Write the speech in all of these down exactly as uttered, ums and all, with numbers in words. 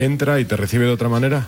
entra y te recibe de otra manera?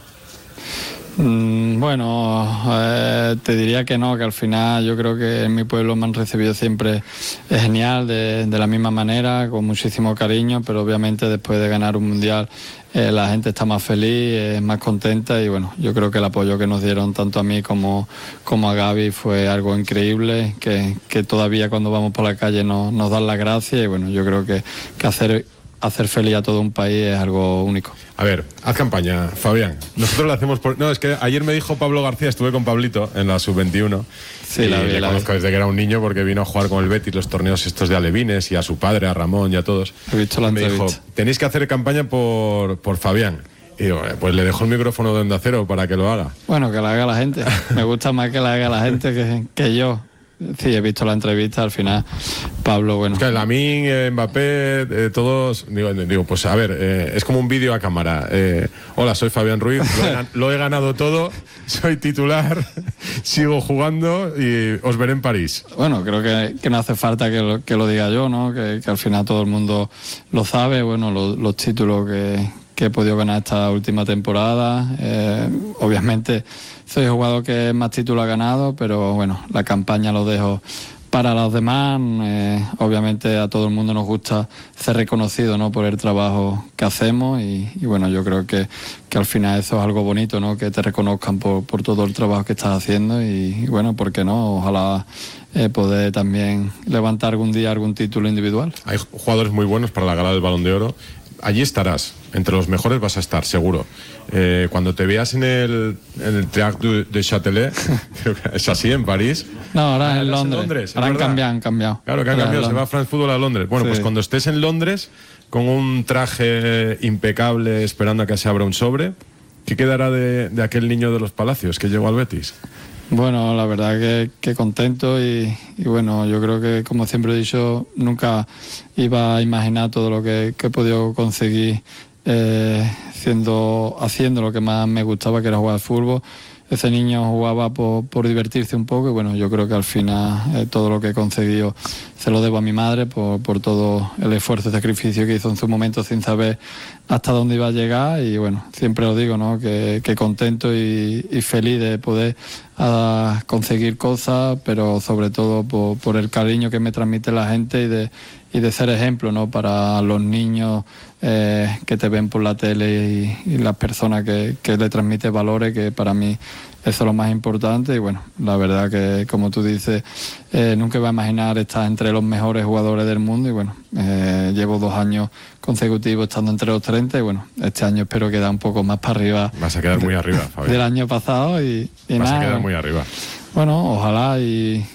Mm, bueno, eh, te diría que no, que al final yo creo que en mi pueblo me han recibido siempre eh, genial, de, de la misma manera, con muchísimo cariño, pero obviamente después de ganar un mundial eh, la gente está más feliz, es más contenta y bueno, yo creo que el apoyo que nos dieron tanto a mí como, como a Gaby fue algo increíble, que, que todavía cuando vamos por la calle nos, nos dan las gracias y bueno, yo creo que, que hacer... hacer feliz a todo un país es algo único. A ver, haz campaña, Fabián. Nosotros lo hacemos por... No, es que ayer me dijo Pablo García, estuve con Pablito en la sub veintiuno. Sí, y la vi, le la conozco vi. desde que era un niño porque vino a jugar con el Betis los torneos estos de alevines y a su padre, a Ramón y a todos. He visto la y me entrevista. dijo, tenéis que hacer campaña por, por Fabián. Y digo, eh, pues le dejo el micrófono de Onda Cero para que lo haga. Bueno, que la haga la gente. Me gusta más que la haga la gente que, que yo. Sí, he visto la entrevista, al final Pablo, bueno. Es que Lamine, eh, Mbappé, eh, todos, digo, digo, pues a ver, eh, es como un vídeo a cámara. Eh, hola, soy Fabián Ruiz, lo he, lo he ganado todo, soy titular, sigo jugando y os veré en París. Bueno, creo que, que no hace falta que lo, que lo diga yo, ¿no? Que, que al final todo el mundo lo sabe, bueno, lo, los títulos que, que he podido ganar esta última temporada. Eh, obviamente soy el jugador que más títulos ha ganado, pero bueno, la campaña lo dejo para los demás. Eh, obviamente a todo el mundo nos gusta ser reconocido, ¿no? Por el trabajo que hacemos y, y bueno, yo creo que, que al final eso es algo bonito, ¿no? Que te reconozcan por, por todo el trabajo que estás haciendo y, y bueno, ¿por qué no? Ojalá eh, poder también levantar algún día algún título individual. Hay jugadores muy buenos para la gala del Balón de Oro. Allí estarás, entre los mejores vas a estar, seguro. Eh, cuando te veas en el, en el Théâtre de Châtelet, es así en París. No, ahora ah, en Londres. En Londres ahora han ¿verdad? cambiado, han cambiado. Claro que han Ahora cambiado, se va a France Football a Londres. Bueno, sí. Pues cuando estés en Londres, con un traje impecable, esperando a que se abra un sobre, ¿qué quedará de, de aquel niño de los Palacios que llegó al Betis? Bueno, la verdad que, que contento y, y bueno, yo creo que como siempre he dicho, nunca iba a imaginar todo lo que, que he podido conseguir eh, siendo, haciendo lo que más me gustaba, que era jugar al fútbol. Ese niño jugaba por, por divertirse un poco y bueno, yo creo que al final eh, todo lo que he conseguido se lo debo a mi madre por, por todo el esfuerzo y sacrificio que hizo en su momento sin saber hasta dónde iba a llegar y bueno, siempre lo digo, ¿no? Que, que contento y, y feliz de poder uh, conseguir cosas, pero sobre todo por, por el cariño que me transmite la gente y de, y de ser ejemplo, ¿no? Para los niños eh, que te ven por la tele y, y las personas que, que le transmiten valores, que para mí eso es lo más importante y bueno, la verdad que como tú dices, eh, nunca iba a imaginar estar entre los mejores jugadores del mundo y bueno, eh, llevo dos años consecutivos estando entre los treinta y bueno, este año espero quedar un poco más para arriba. Vas a quedar muy arriba, Fabián. Del año pasado y, y Vas nada. a quedar muy arriba. Bueno, ojalá y,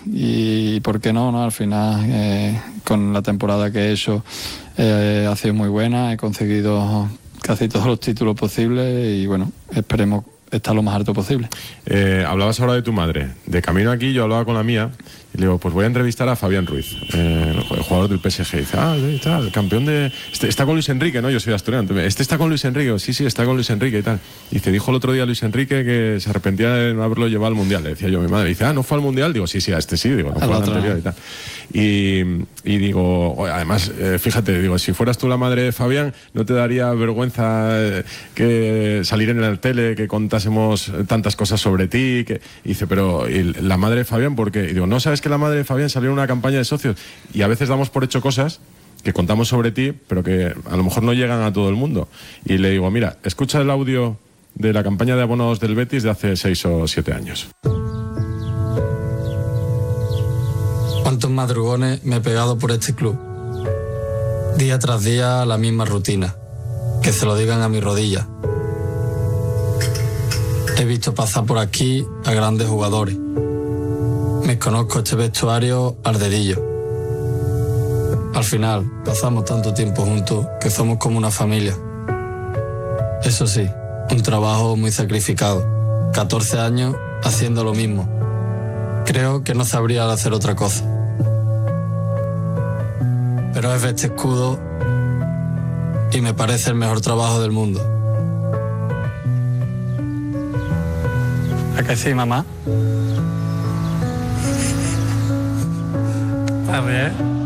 y por qué no, ¿no? Al final, eh, con la temporada que he hecho eh, ha sido muy buena, he conseguido casi todos los títulos posibles y bueno, esperemos estar lo más alto posible. Eh, hablabas ahora de tu madre. De camino aquí yo hablaba con la mía y le digo, pues voy a entrevistar a Fabián Ruiz, eh, el jugador del P S G. Y dice, ah, está, el campeón de... Este, está con Luis Enrique, ¿no? Yo soy asturiano. Este está con Luis Enrique. Sí, sí, está con Luis Enrique y tal. Y dice, dijo el otro día Luis Enrique que se arrepentía de no haberlo llevado al Mundial. Le decía yo a mi madre. Y dice, ah, ¿no fue al Mundial? Digo, sí, sí, a este sí. Digo, no fue al anterior y tal. Y, y digo, además, eh, fíjate, digo, si fueras tú la madre de Fabián, ¿no te daría vergüenza eh, que salir en la tele, que contásemos tantas cosas sobre ti? Que... Y dice, pero ¿y la madre de Fabián por qué? Y digo, ¿no sabes que la madre de Fabián salió en una campaña de socios? Y a veces damos por hecho cosas que contamos sobre ti, pero que a lo mejor no llegan a todo el mundo. Y le digo, mira, escucha el audio de la campaña de abonos del Betis de hace seis o siete años. ¿Cuántos madrugones me he pegado por este club? Día tras día la misma rutina. Que se lo digan a mis rodillas. He visto pasar por aquí a grandes jugadores. Me conozco este vestuario al dedillo. Al final, pasamos tanto tiempo juntos que somos como una familia. Eso sí, un trabajo muy sacrificado. catorce años haciendo lo mismo. Creo que no sabría hacer otra cosa. Pero es este escudo y me parece el mejor trabajo del mundo. ¿A que sí, mamá? A ver.